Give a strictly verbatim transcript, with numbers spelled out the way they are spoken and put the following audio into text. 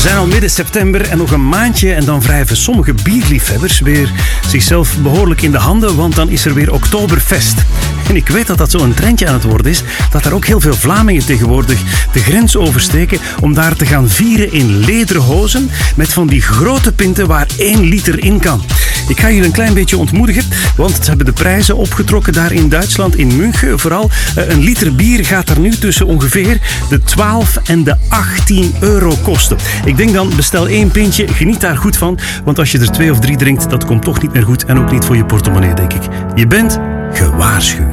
zijn al midden september en nog een maandje en dan wrijven sommige bierliefhebbers weer zichzelf behoorlijk in de handen, want dan is er weer Oktoberfest. En ik weet dat dat zo'n trendje aan het worden is, dat er ook heel veel Vlamingen tegenwoordig de grens oversteken om daar te gaan vieren in lederen hozen met van die grote pinten waar één liter in kan. Ik ga jullie een klein beetje ontmoedigen, want ze hebben de prijzen opgetrokken daar in Duitsland, in München vooral. Een liter bier gaat er nu tussen ongeveer de twaalf en de achttien euro kosten. Ik denk dan, bestel één pintje, geniet daar goed van, want als je er twee of drie drinkt, dat komt toch niet meer goed en ook niet voor je portemonnee, denk ik. Je bent gewaarschuwd.